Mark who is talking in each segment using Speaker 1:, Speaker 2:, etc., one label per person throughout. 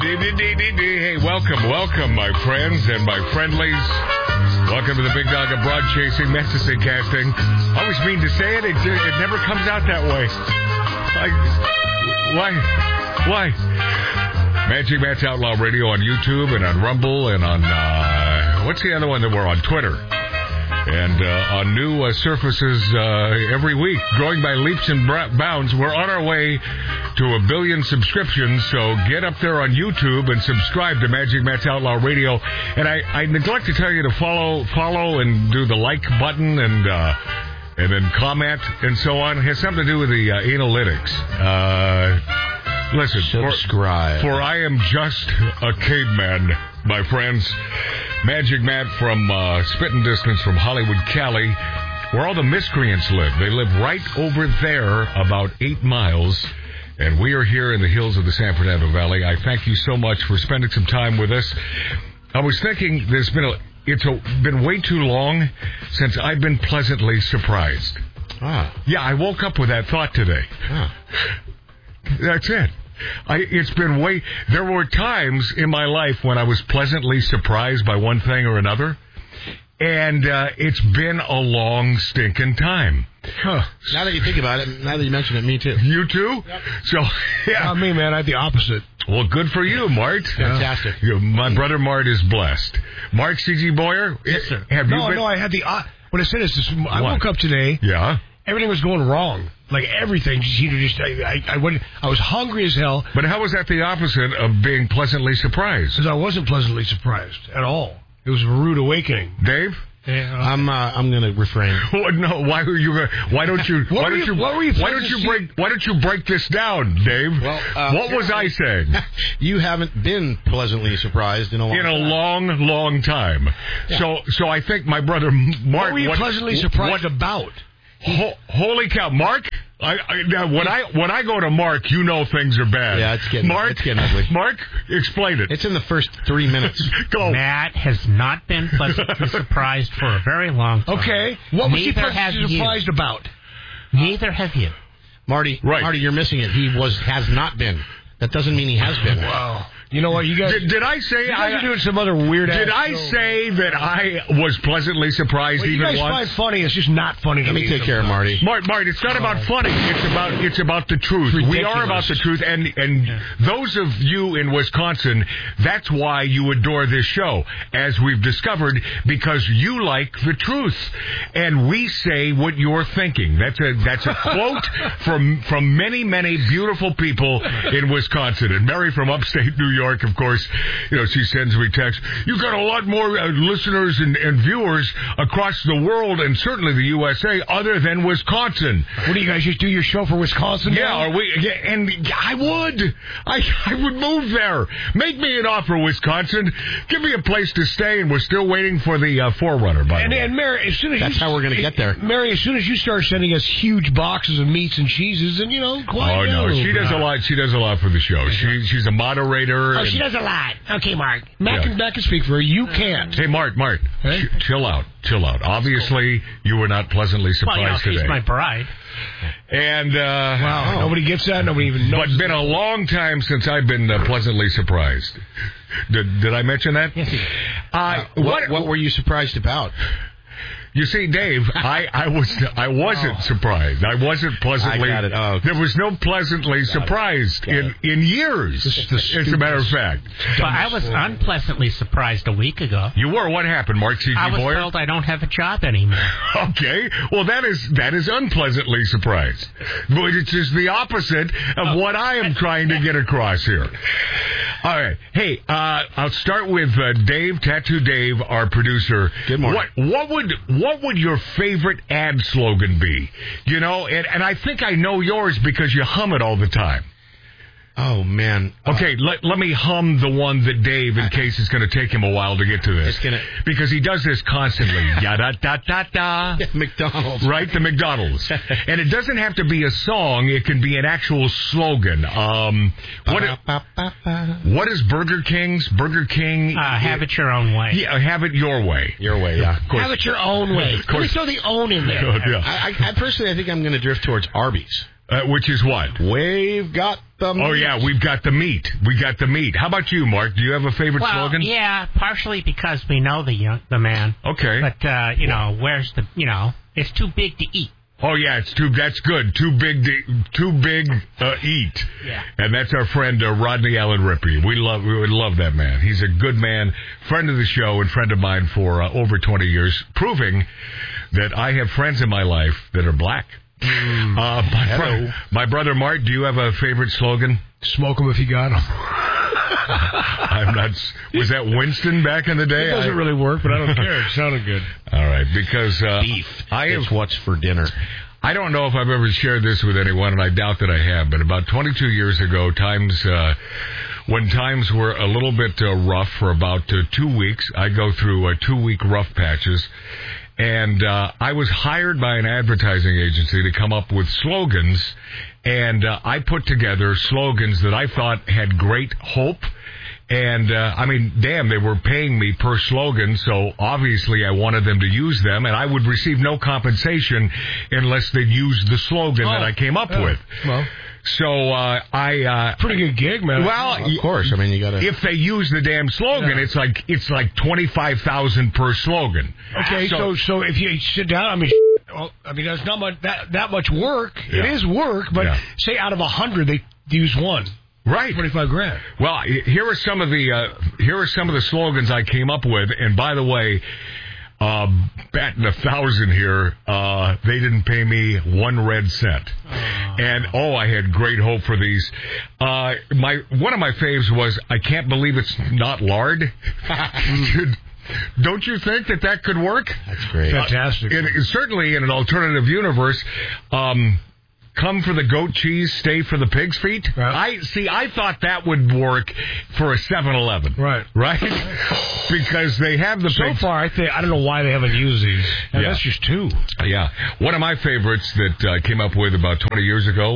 Speaker 1: Hey, welcome, my friends and my friendlies. Welcome to the Big Dog of Broad Chasing, Fantasy Casting. I always mean to say it never comes out that way. Why? Magic Matt's Outlaw Radio on YouTube and on Rumble and on, what's the other one that we're on? Twitter. And on new surfaces every week, growing by leaps and bounds. We're on our way to 1 billion subscriptions, so get up there on YouTube and subscribe to Magic Matt's Outlaw Radio. And I neglect to tell you to follow and do the like button and then comment and so on. It has something to do with the analytics. Listen,
Speaker 2: subscribe.
Speaker 1: For I am just a caveman, my friends. Magic Matt from spitting distance from Hollywood, Cali, where all the miscreants live. They live right over there, about 8 miles, and we are here in the hills of the San Fernando Valley. I thank you so much for spending some time with us. I was thinking it's been way too long since I've been pleasantly surprised. Yeah, I woke up with that thought today. That's it. There were times in my life when I was pleasantly surprised by one thing or another, and it's been a long stinking time.
Speaker 2: Huh. Now that you think about it, now that you mention it, me too.
Speaker 1: You too? Yep. So, yeah.
Speaker 3: Not me, man. I had the opposite.
Speaker 1: Well, good for you, Mart.
Speaker 2: Fantastic.
Speaker 1: My brother Mart is blessed. Mart C.G. Boyer?
Speaker 3: Yes, sir.
Speaker 1: No,
Speaker 3: I had the... What I said is, I woke up today.
Speaker 1: Yeah.
Speaker 3: Everything was going wrong. Like everything, I was hungry as hell.
Speaker 1: But how was that the opposite of being pleasantly surprised?
Speaker 3: Because I wasn't pleasantly surprised at all. It was a rude awakening.
Speaker 1: Dave?
Speaker 3: Yeah,
Speaker 2: I'm going to refrain.
Speaker 1: No, why don't you break this down, Dave?
Speaker 2: Well,
Speaker 1: what was I saying?
Speaker 2: You haven't been pleasantly surprised in a
Speaker 1: long time. Yeah. So I think my brother Mark.
Speaker 3: What were you pleasantly surprised about?
Speaker 1: Holy cow, Mark! When I go to Mark, you know things are bad.
Speaker 2: Yeah, it's getting ugly.
Speaker 1: Mark, explain it.
Speaker 2: It's in the first 3 minutes.
Speaker 1: Go.
Speaker 4: Matt has not been pleasantly surprised for a very long time.
Speaker 3: Okay. What was he pleasantly surprised about?
Speaker 4: Neither have you.
Speaker 2: Marty, you're missing it. He has not been. That doesn't mean he has been.
Speaker 3: Wow. You know what, you guys...
Speaker 1: Did I say...
Speaker 3: You guys are doing some other weird...
Speaker 1: Did I say that I was pleasantly surprised even once?
Speaker 3: You guys find funny, it's just not funny to me.
Speaker 2: Let me take care of Marty.
Speaker 1: Marty, it's not about funny. It's about the truth. We are about the truth, and those of you in Wisconsin, that's why you adore this show, as we've discovered, because you like the truth, and we say what you're thinking. That's a quote from many, many beautiful people in Wisconsin, and Mary from upstate New York, of course, she sends me texts. You've got a lot more listeners and viewers across the world and certainly the USA other than Wisconsin.
Speaker 3: What do you guys just do your show for Wisconsin?
Speaker 1: Yeah, and I would. I would move there. Make me an offer, Wisconsin. Give me a place to stay, and we're still waiting for the Forerunner, by the way.
Speaker 3: And Mary, as soon as
Speaker 2: that's how we're going to get there.
Speaker 3: Mary, as soon as you start sending us huge boxes of meats and cheeses, and
Speaker 1: quite. Oh no, she does a lot. She does a lot for the show. She's a moderator.
Speaker 4: Oh, she does a lot. Okay, Mark.
Speaker 3: Matt can speak for her. You can't.
Speaker 1: Hey, Mart. Hey? Chill out. Obviously, you were not pleasantly surprised today.
Speaker 4: She's my bride.
Speaker 1: And
Speaker 3: wow, nobody gets that. Nobody even knows.
Speaker 1: But it's been a long time since I've been pleasantly surprised. Did I mention that?
Speaker 4: Yes.
Speaker 2: What were you surprised about?
Speaker 1: You see, Dave, I wasn't surprised. I wasn't pleasantly.
Speaker 2: I got it. Oh,
Speaker 1: there was no pleasantly surprised in years. As a matter of fact.
Speaker 4: But I was unpleasantly surprised a week ago.
Speaker 1: You were. What happened, Mark C.G. Boyer?
Speaker 4: I was told I don't have a job anymore.
Speaker 1: Okay. Well, that is unpleasantly surprised. But it's just the opposite of what I am trying to get across here. All right. Hey, I'll start with Dave, Tattoo Dave, our producer.
Speaker 2: Good morning.
Speaker 1: What would your favorite ad slogan be? And I think I know yours because you hum it all the time.
Speaker 2: Oh, man.
Speaker 1: Okay, let me hum the one that Dave, in case it's going to take him a while to get to this. Because he does this constantly. Yada-da-da-da.
Speaker 2: McDonald's.
Speaker 1: Right, the McDonald's. And it doesn't have to be a song. It can be an actual slogan. What is Burger King's? Burger King...
Speaker 4: have it your own way.
Speaker 1: Yeah, have it your way.
Speaker 2: Your way, yeah.
Speaker 3: Have it your own way. Let me throw the own in there.
Speaker 1: Yeah.
Speaker 2: I personally, I think I'm going to drift towards Arby's.
Speaker 1: Which is what?
Speaker 2: We've got the meat.
Speaker 1: Oh, yeah, we've got the meat. We got the meat. How about you, Mark? Do you have a favorite slogan?
Speaker 4: Yeah, partially because we know the man.
Speaker 1: Okay.
Speaker 4: But, where's the, it's too big to eat.
Speaker 1: Oh, yeah, that's good. Too big to eat.
Speaker 4: Yeah.
Speaker 1: And that's our friend Rodney Allen Rippey. We would love that man. He's a good man, friend of the show, and friend of mine for over 20 years, proving that I have friends in my life that are black. My brother Mart, do you have a favorite slogan?
Speaker 3: Smoke them if you got them.
Speaker 1: I'm not. Was that Winston back in the day?
Speaker 3: It doesn't really work, but I don't care. It sounded good.
Speaker 1: All right, because
Speaker 2: beef. It's what's for dinner.
Speaker 1: I don't know if I've ever shared this with anyone, and I doubt that I have, but about 22 years ago, when times were a little bit rough for about 2 weeks, I go through 2-week rough patches, and I was hired by an advertising agency to come up with slogans, and I put together slogans that I thought had great hope. And, they were paying me per slogan, so obviously I wanted them to use them, and I would receive no compensation unless they used the slogan that I came up with.
Speaker 3: Well,
Speaker 1: so
Speaker 3: pretty good gig, man.
Speaker 1: Well,
Speaker 2: of course. I mean, you got to.
Speaker 1: If they use the damn slogan, it's like $25,000 per slogan.
Speaker 3: Okay, so if you sit down, that's not much that much work.
Speaker 1: Yeah.
Speaker 3: It is work, but say out of 100 they use one.
Speaker 1: Right,
Speaker 3: $25,000.
Speaker 1: Well, here are some of the slogans I came up with. And by the way, batting 1,000 here, they didn't pay me 1 red cent. And I had great hope for these. One of my faves was, I can't believe it's not lard. Don't you think that could work?
Speaker 2: That's great.
Speaker 3: Fantastic.
Speaker 1: Certainly in an alternative universe. Come for the goat cheese, stay for the pig's feet.
Speaker 3: Right.
Speaker 1: I thought that would work for a 7-Eleven.
Speaker 3: Right.
Speaker 1: Because they have the
Speaker 3: so far, I don't know why they haven't used these. And that's just 2.
Speaker 1: Yeah. One of my favorites that I came up with about 20 years ago,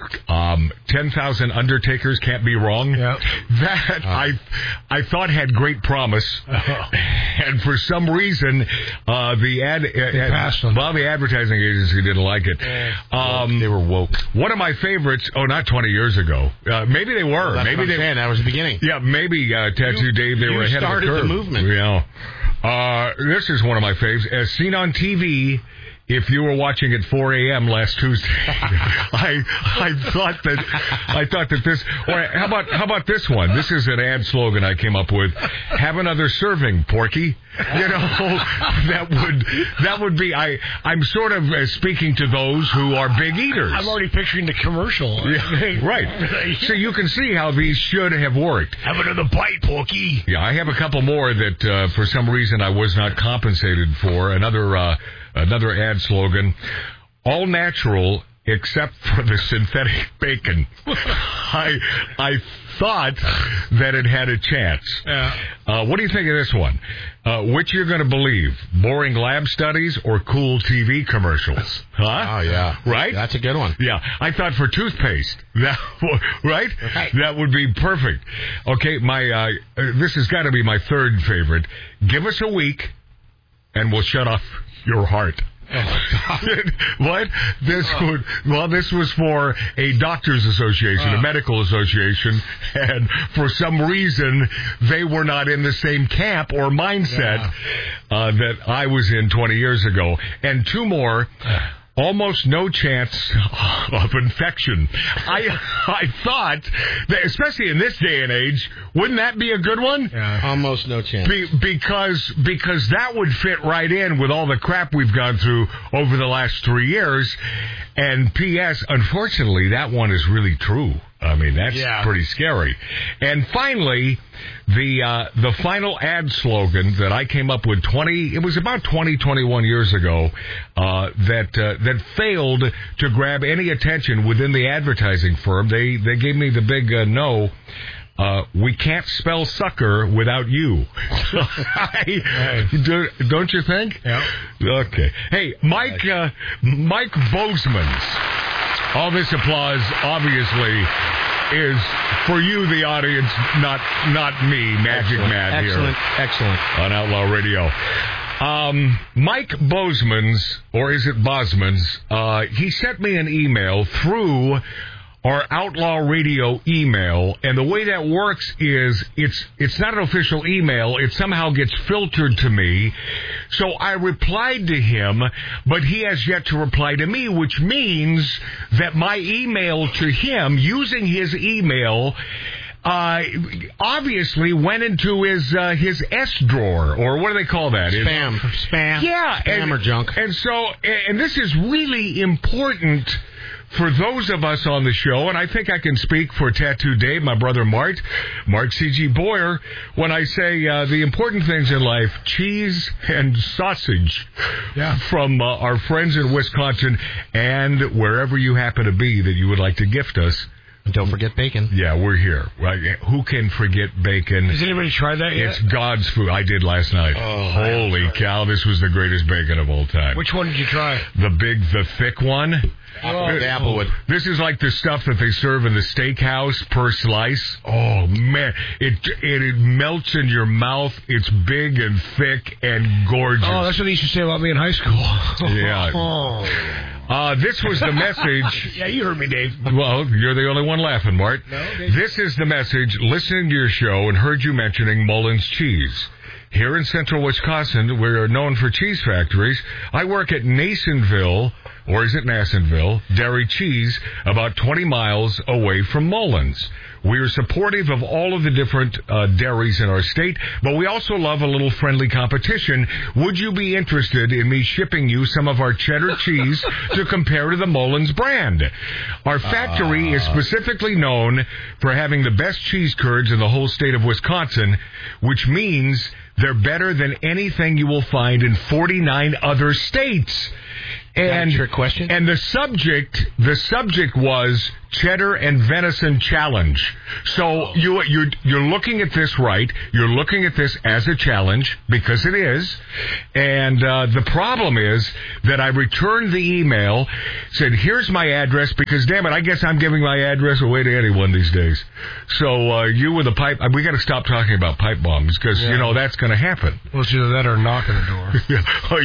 Speaker 1: 10,000 Undertakers can't be wrong.
Speaker 3: Yeah.
Speaker 1: That I thought had great promise, and for some reason, the advertising agency didn't like it.
Speaker 2: They were woke.
Speaker 1: One of my favorites. Not 20 years ago. Maybe they were.
Speaker 2: Well,
Speaker 1: maybe
Speaker 2: that was the beginning.
Speaker 1: Yeah, maybe Tattoo Dave. They were ahead of the curve.
Speaker 2: The movement.
Speaker 1: Yeah. This is one of my faves, as seen on TV. If you were watching at 4 a.m. last Tuesday, I thought that this. Or how about this one? This is an ad slogan I came up with. Have another serving, Porky. That would be. I'm sort of speaking to those who are big eaters.
Speaker 3: I'm already picturing the commercial.
Speaker 1: Yeah, right. So you can see how these should have worked.
Speaker 3: Have another bite, Porky.
Speaker 1: Yeah, I have a couple more that for some reason I was not compensated for. Another ad slogan, all natural except for the synthetic bacon. I thought that it had a chance.
Speaker 3: Yeah.
Speaker 1: What do you think of this one? Which you're going to believe, boring lab studies or cool TV commercials? Huh?
Speaker 2: Oh, yeah.
Speaker 1: Right?
Speaker 2: That's a good one.
Speaker 1: Yeah. I thought for toothpaste. Right? That would be perfect. Okay, this has got to be my third favorite. Give us a week and we'll shut off your heart.
Speaker 2: Oh, God.
Speaker 1: What? This was for a doctor's association, a medical association, and for some reason they were not in the same camp or mindset that I was in 20 years ago. And 2 more. Almost no chance of infection. I thought that, especially in this day and age, wouldn't that be a good one?
Speaker 2: Yeah. Almost no chance.
Speaker 1: Because that would fit right in with all the crap we've gone through over the last 3 years. And P.S., unfortunately, that one is really true. I mean, that's pretty scary. And finally, the final ad slogan that I came up with it was about 21 years ago, that failed to grab any attention within the advertising firm. They gave me the big no. We can't spell sucker without you. Don't you think?
Speaker 3: Yeah.
Speaker 1: Okay. Hey, Mike Bozeman's. All this applause, obviously, is for you, the audience, not me, Magic Matt here.
Speaker 2: Excellent.
Speaker 1: On Outlaw Radio. Mike Bozeman's, or is it Bosman's, he sent me an email through our Outlaw Radio email, and the way that works is it's not an official email. It somehow gets filtered to me. So I replied to him, but he has yet to reply to me, which means that my email to him, using his email, obviously went into his S drawer, or what do they call that?
Speaker 2: Spam.
Speaker 1: Yeah.
Speaker 2: Spam or junk.
Speaker 1: And so, and this is really important for those of us on the show, and I think I can speak for Tattoo Dave, my brother Mark C.G. Boyer, when I say the important things in life, cheese and sausage, from our friends in Wisconsin, and wherever you happen to be that you would like to gift us.
Speaker 2: Don't forget bacon.
Speaker 1: Yeah, we're here. Who can forget bacon?
Speaker 3: Has anybody tried that yet?
Speaker 1: It's God's food. I did last night.
Speaker 2: Oh,
Speaker 1: holy cow, this was the greatest bacon of all time.
Speaker 3: Which one did you try?
Speaker 1: The thick one.
Speaker 2: The Applewood.
Speaker 1: This is like the stuff that they serve in the steakhouse per slice. Oh, man. It melts in your mouth. It's big and thick and gorgeous.
Speaker 3: Oh, that's what they used to say about me in high school.
Speaker 1: Yeah. This was the message.
Speaker 3: Yeah, you heard me, Dave.
Speaker 1: Well, you're the only one laughing, Mart.
Speaker 3: No, Dave.
Speaker 1: This is the message. Listening to your show and heard you mentioning Mullins cheese. Here in central Wisconsin, we are known for cheese factories. I work at Nasonville, or is it Nasonville, Dairy Cheese, about 20 miles away from Mullins. We are supportive of all of the different dairies in our state, but we also love a little friendly competition. Would you be interested in me shipping you some of our cheddar cheese to compare to the Mullins brand? Our factory is specifically known for having the best cheese curds in the whole state of Wisconsin, which means they're better than anything you will find in 49 other states. And
Speaker 2: trick question?
Speaker 1: And the subject was cheddar and venison challenge. So you're looking at this right. You're looking at this as a challenge because it is. And the problem is that I returned the email, said, here's my address, because damn it, I guess I'm giving my address away to anyone these days. So you with a pipe, we got to stop talking about pipe bombs because that's going to happen.
Speaker 3: Well, it's either that or knock on the door.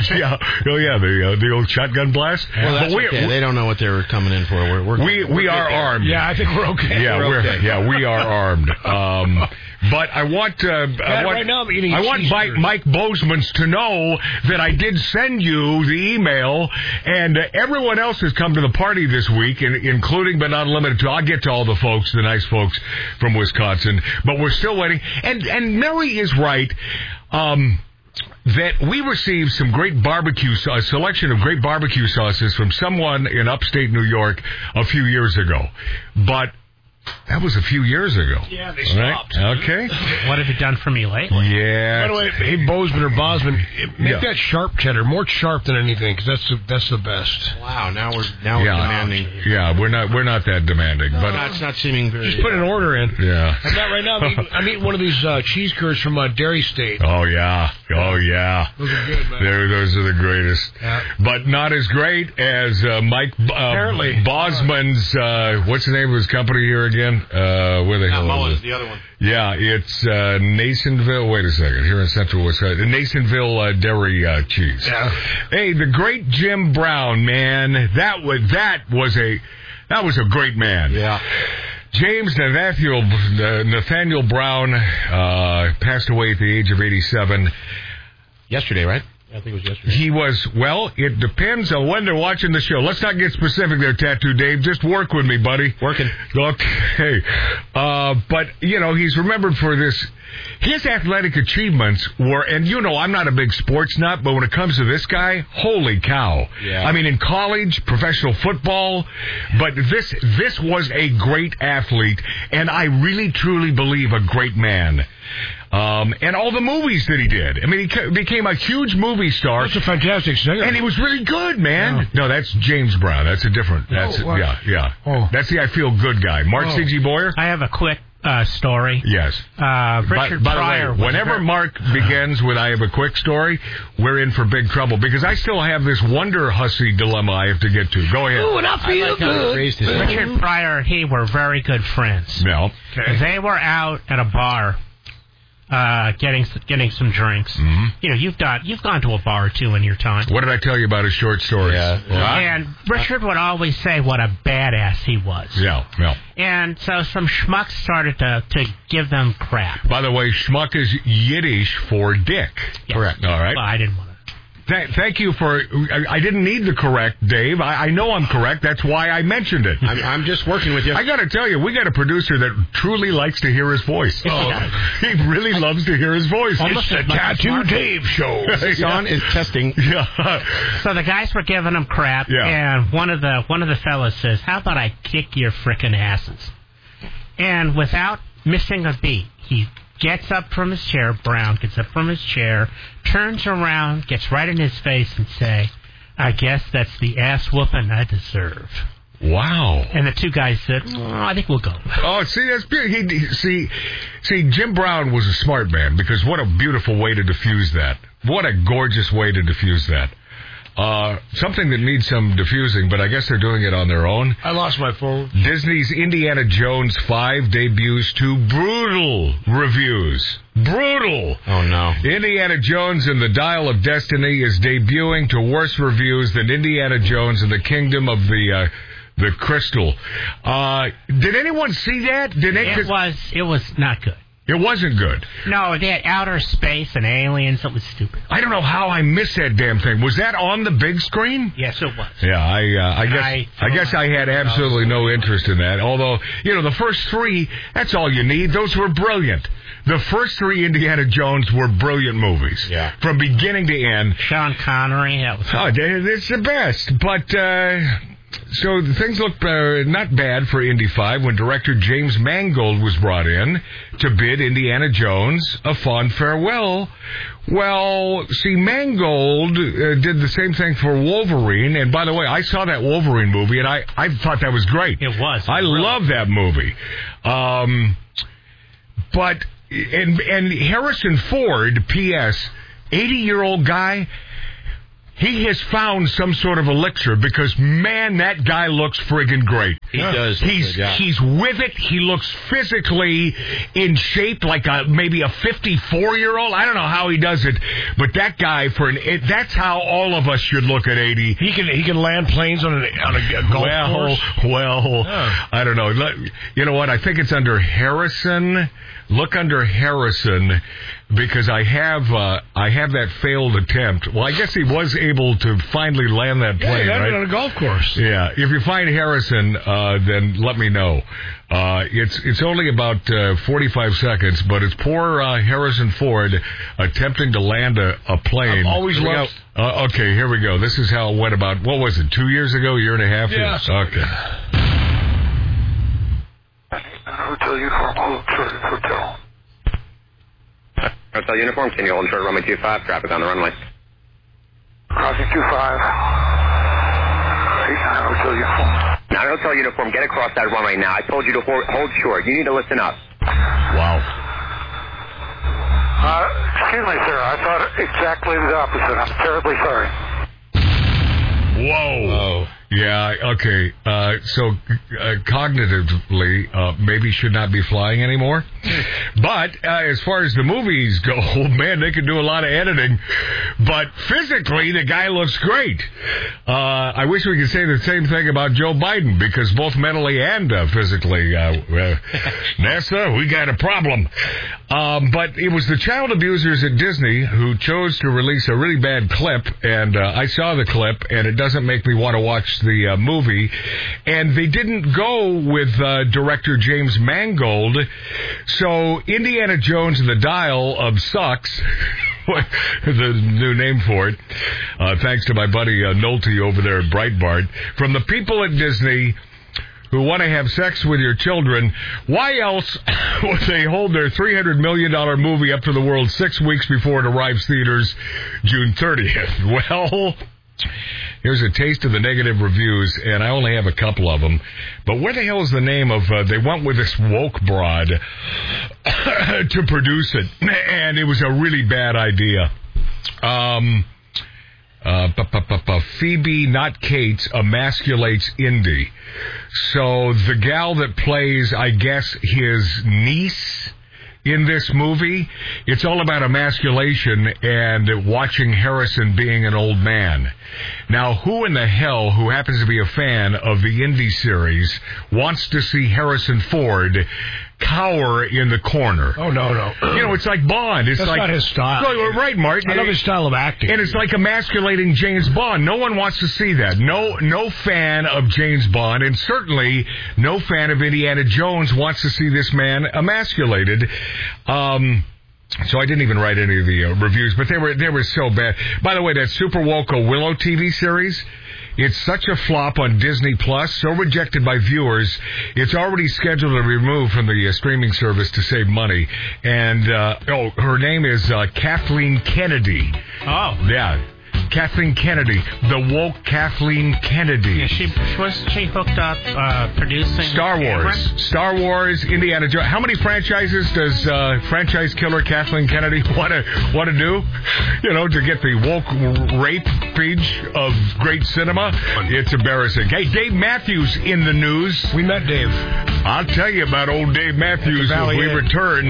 Speaker 1: The old shotgun blast.
Speaker 2: Well, that's okay. They don't know what they were coming in for.
Speaker 1: We are armed.
Speaker 3: Yeah, I think we're okay.
Speaker 1: Yeah, we are armed. But I want
Speaker 3: right now I'm eating
Speaker 1: Mike Bozeman's to know that I did send you the email, and everyone else has come to the party this week, including but not limited to. I'll get to all the folks, the nice folks from Wisconsin, but we're still waiting. And Mary is right. That we received some great a selection of great barbecue sauces from someone in upstate New York a few years ago. But that was a few years ago.
Speaker 3: Yeah, they stopped.
Speaker 1: Right? Okay.
Speaker 4: What have you done for me lately?
Speaker 1: Yeah.
Speaker 3: By the way, hey, Bozeman or Bosman, make that sharp cheddar, more sharp than anything, because that's the best.
Speaker 2: Wow, now we're demanding.
Speaker 1: Yeah, we're not that demanding, but
Speaker 2: it's not seeming very.
Speaker 3: Just put an order in.
Speaker 1: Yeah.
Speaker 3: I'm not right now. I'm eating one of these cheese curds from Dairy State.
Speaker 1: Oh yeah.
Speaker 3: Those are good, man.
Speaker 1: Those are the greatest.
Speaker 3: Yeah.
Speaker 1: But not as great as Mike Bosman's. What's the name of his company here again? Where the hell
Speaker 2: Mullins,
Speaker 1: is it?
Speaker 2: the other one.
Speaker 1: Yeah, it's Nasonville. Wait a second. Here in Central Wisconsin. Nasonville Dairy Cheese. Yeah. Hey, the great Jim Brown, man. That was a great man.
Speaker 2: Yeah.
Speaker 1: James Nathaniel Brown passed away at the age of 87.
Speaker 2: Yesterday, right? I think it was yesterday.
Speaker 1: He was, it depends on when they're watching the show. Let's not get specific there, Tattoo Dave. Just work with me, buddy.
Speaker 2: Working.
Speaker 1: Okay. But, he's remembered for this. His athletic achievements were, and I'm not a big sports nut, but when it comes to this guy, holy cow.
Speaker 2: Yeah.
Speaker 1: I mean, in college, professional football, but this was a great athlete, and I really, truly believe a great man. And all the movies that he did. I mean, he became a huge movie star.
Speaker 3: That's a fantastic singer.
Speaker 1: And he was really good, man. Yeah. No, that's James Brown. That's a different. Yeah. Oh. That's the I Feel Good guy. Mark C.G. Boyer?
Speaker 4: I have a quick story.
Speaker 1: Yes.
Speaker 4: Richard Pryor.
Speaker 1: By the way, whenever Mark begins with I have a quick story, we're in for big trouble because I still have this Wonder Hussy dilemma I have to get to. Go ahead.
Speaker 3: Ooh, and I feel good.
Speaker 4: Richard Pryor and he were very good friends.
Speaker 1: No.
Speaker 4: Okay. They were out at a bar getting some drinks.
Speaker 1: Mm-hmm.
Speaker 4: You know, you've gone to a bar or two in your time.
Speaker 1: What did I tell you about his short stories?
Speaker 4: And Richard would always say what a badass he was.
Speaker 1: Yeah.
Speaker 4: And so some schmucks started to give them crap.
Speaker 1: By the way, schmuck is Yiddish for dick.
Speaker 4: Yes.
Speaker 1: Correct. All right.
Speaker 4: Well, I didn't want to.
Speaker 1: Thank you for... I didn't need the correct, Dave. I know I'm correct. That's why I mentioned it.
Speaker 2: I'm just working with you.
Speaker 1: I got to tell you, we got a producer that truly likes to hear his voice. He really loves to hear his voice.
Speaker 3: It's the Tattoo Dave show.
Speaker 2: Sean is testing.
Speaker 1: Yeah.
Speaker 4: So the guys were giving him crap,
Speaker 1: Yeah.
Speaker 4: and one of the fellas says, "How about I kick your frickin' asses?" And without missing a beat, he gets up from his chair, Brown gets up from his chair, turns around, gets right in his face and say, "I guess that's the ass whooping I deserve."
Speaker 1: Wow.
Speaker 4: And the two guys said, "I think we'll go."
Speaker 1: Oh, see, that's beautiful. See, Jim Brown was a smart man, because what a beautiful way to diffuse that. What a gorgeous way to diffuse that. Something that needs some diffusing, but I guess they're doing it on their own.
Speaker 3: I lost my phone.
Speaker 1: Disney's Indiana Jones 5 debuts to brutal reviews. Brutal.
Speaker 2: Oh, no.
Speaker 1: Indiana Jones and the Dial of Destiny is debuting to worse reviews than Indiana Jones and the Kingdom of the Crystal. Did anyone see that?
Speaker 4: It was not good.
Speaker 1: It wasn't good.
Speaker 4: No, they had outer space and aliens. It was stupid.
Speaker 1: I don't know how I missed that damn thing. Was that on the big screen?
Speaker 4: Yes, it was.
Speaker 1: Yeah, I guess I had absolutely no interest in that. Although, the first three, that's all you need. Those were brilliant. The first three Indiana Jones were brilliant movies.
Speaker 2: Yeah.
Speaker 1: From beginning to end.
Speaker 4: Sean Connery, that was...
Speaker 1: Oh, it's the best. But, so things look not bad for Indy 5 when director James Mangold was brought in to bid Indiana Jones a fond farewell. Well, see, Mangold did the same thing for Wolverine. And by the way, I saw that Wolverine movie, and I thought that was great.
Speaker 4: It was.
Speaker 1: I love that movie. But, and Harrison Ford, P.S., 80-year-old guy... He has found some sort of elixir because, man, that guy looks friggin' great.
Speaker 2: He does.
Speaker 1: He's with it. He looks physically in shape like maybe a 54-year-old. I don't know how he does it, but that guy, that's how all of us should look at 80.
Speaker 3: He can land planes on a golf course.
Speaker 1: Well, I don't know. You know what? I think it's under Harrison. Look under Harrison, because I have that failed attempt. Well, I guess he was able to finally land that plane,
Speaker 3: right?
Speaker 1: Right?
Speaker 3: On a golf course.
Speaker 1: Yeah. If you find Harrison, then let me know. It's only about 45 seconds, but it's poor Harrison Ford attempting to land a plane.
Speaker 3: I've always loved...
Speaker 1: Okay, here we go. This is how it went about, what was it, 2 years ago, year and a half?
Speaker 3: Yeah.
Speaker 1: Okay.
Speaker 5: Hotel uniform, hold short hotel.
Speaker 6: Hotel uniform, can you hold short runway 25? Traffic on the runway.
Speaker 5: Crossing 25. 89 hotel uniform.
Speaker 6: Not hotel uniform, get across that runway now. I told you to hold short. You need to listen up.
Speaker 1: Wow.
Speaker 5: Excuse me, sir. I thought exactly the opposite. I'm terribly sorry.
Speaker 1: Whoa. Yeah, okay. So cognitively, maybe should not be flying anymore. But as far as the movies go, man, they can do a lot of editing. But physically, the guy looks great. I wish we could say the same thing about Joe Biden, because both mentally and physically, NASA, we got a problem. But it was the child abusers at Disney who chose to release a really bad clip, and I saw the clip, and it doesn't make me want to watch the movie. And they didn't go with director James Mangold, so Indiana Jones and the Dial of Sucks, the new name for it, thanks to my buddy Nolte over there at Breitbart, from the people at Disney who want to have sex with your children. Why else would they hold their $300 million movie up to the world 6 weeks before it arrives theaters June 30th? Well, here's a taste of the negative reviews, and I only have a couple of them. But where the hell is the name of, they went with this woke broad to produce it, and it was a really bad idea. Phoebe, not Kate, emasculates Indy. So the gal that plays, I guess, his niece in this movie. It's all about emasculation and watching Harrison being an old man. Now, who in the hell, who happens to be a fan of the Indy series, wants to see Harrison Ford cower in the corner?
Speaker 3: Oh, no.
Speaker 1: It's like Bond. It's
Speaker 3: That's
Speaker 1: like,
Speaker 3: not his style.
Speaker 1: Right, Martin.
Speaker 3: I love his style of acting.
Speaker 1: And it's like emasculating James Bond. No one wants to see that. No fan of James Bond, and certainly no fan of Indiana Jones wants to see this man emasculated. So I didn't even write any of the reviews, but they were so bad. By the way, that Super Woco Willow TV series, it's such a flop on Disney Plus, so rejected by viewers, it's already scheduled to be removed from the streaming service to save money. And, her name is Kathleen Kennedy.
Speaker 4: Oh.
Speaker 1: Yeah. Kathleen Kennedy, the woke Kathleen Kennedy.
Speaker 4: Yeah, wasn't she hooked up producing
Speaker 1: Star Wars, Indiana Jones. How many franchises does franchise killer Kathleen Kennedy want to do? To get the woke rape page of great cinema? It's embarrassing. Hey, Dave Matthews in the news.
Speaker 3: We met Dave.
Speaker 1: I'll tell you about old Dave Matthews when we return.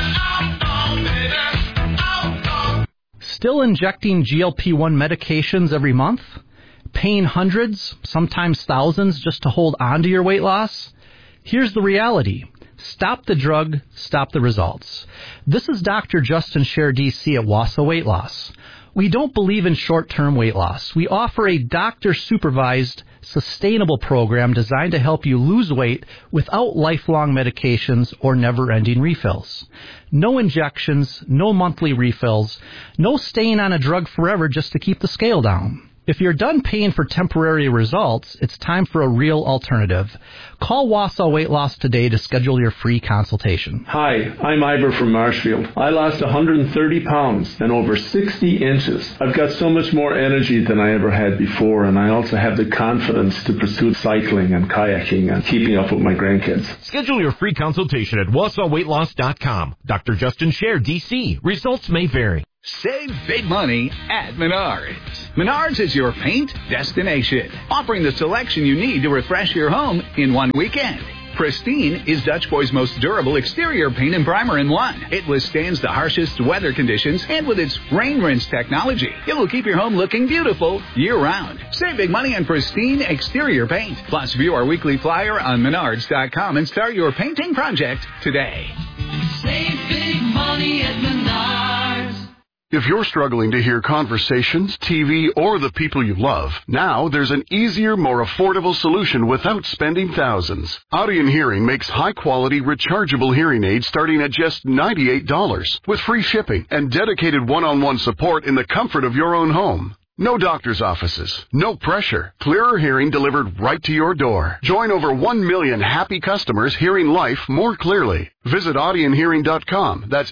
Speaker 7: Still injecting GLP-1 medications every month? Paying hundreds, sometimes thousands, just to hold on to your weight loss? Here's the reality. Stop the drug, stop the results. This is Dr. Justin Scher, DC at Wausau Weight Loss. We don't believe in short-term weight loss. We offer a doctor-supervised, sustainable program designed to help you lose weight without lifelong medications or never-ending refills. No injections, no monthly refills, no staying on a drug forever just to keep the scale down. If you're done paying for temporary results, it's time for a real alternative. Call Wausau Weight Loss today to schedule your free consultation.
Speaker 8: Hi, I'm Ivor from Marshfield. I lost 130 pounds and over 60 inches. I've got so much more energy than I ever had before, and I also have the confidence to pursue cycling and kayaking and keeping up with my grandkids.
Speaker 9: Schedule your free consultation at WausauWeightLoss.com. Dr. Justin Scher, DC. Results may vary.
Speaker 10: Save big money at Menards. Menards is your paint destination, offering the selection you need to refresh your home in one weekend. Pristine is Dutch Boy's most durable exterior paint and primer in one. It withstands the harshest weather conditions, and with its rain rinse technology, it will keep your home looking beautiful year-round. Save big money on Pristine exterior paint. Plus, view our weekly flyer on Menards.com and start your painting project today.
Speaker 11: Save big money at Menards.
Speaker 12: If you're struggling to hear conversations, TV, or the people you love, now there's an easier, more affordable solution without spending thousands. Audien Hearing makes high-quality, rechargeable hearing aids starting at just $98, with free shipping and dedicated one-on-one support in the comfort of your own home. No doctor's offices, no pressure. Clearer hearing delivered right to your door. Join over 1 million happy customers hearing life more clearly. Visit AudienHearing.com. That's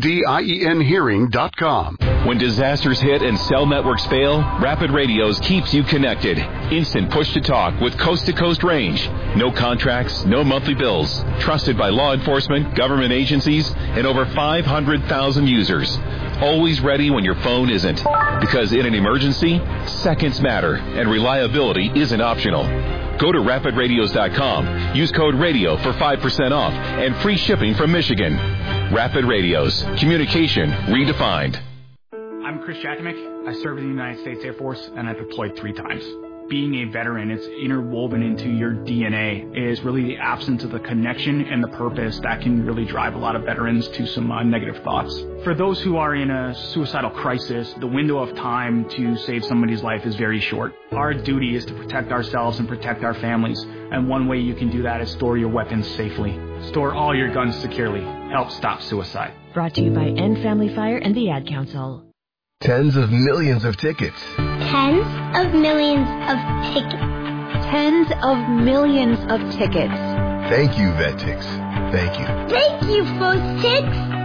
Speaker 12: AUDIEN Hearing.com.
Speaker 13: When disasters hit and cell networks fail, Rapid Radios keeps you connected. Instant push-to-talk with coast-to-coast range. No contracts, no monthly bills. Trusted by law enforcement, government agencies, and over 500,000 users. Always ready when your phone isn't. Because in an emergency, seconds matter, and reliability isn't optional. Go to rapidradios.com. Use code RADIO for 5% off and free shipping from Michigan. Rapid Radios. Communication redefined.
Speaker 14: I'm Chris Jakimick. I served in the United States Air Force, and I've deployed 3 times. Being a veteran, it's interwoven into your DNA. It is really the absence of the connection and the purpose that can really drive a lot of veterans to some negative thoughts. For those who are in a suicidal crisis, the window of time to save somebody's life is very short. Our duty is to protect ourselves and protect our families, and one way you can do that is store your weapons safely. Store all your guns securely. Help stop suicide.
Speaker 15: Brought to you by End Family Fire and the Ad Council.
Speaker 16: Tens of millions of tickets.
Speaker 17: Tens of millions of tickets.
Speaker 18: Tens of millions of tickets.
Speaker 16: Thank you, VetTix. Thank you.
Speaker 17: Thank you, First Tix.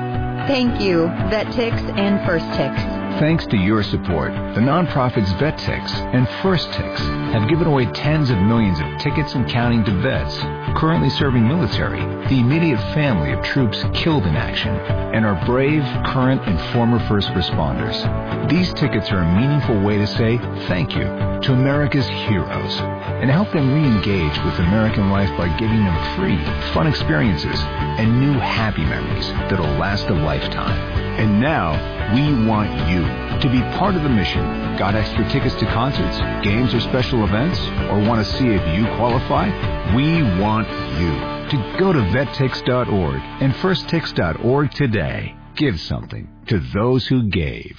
Speaker 18: Thank you, VetTix and First Tix.
Speaker 19: Thanks to your support, the nonprofits VetTix and First Tix have given away tens of millions of tickets and counting to vets currently serving military, the immediate family of troops killed in action, and our brave, current, and former first responders. These tickets are a meaningful way to say thank you to America's heroes. and help them re-engage with American life by giving them free, fun experiences and new happy memories that'll last a lifetime. And now, we want you to be part of the mission. Got extra tickets to concerts, games, or special events? Or want to see if you qualify? We want you to go to vettix.org and firsttix.org today. Give something to those who gave.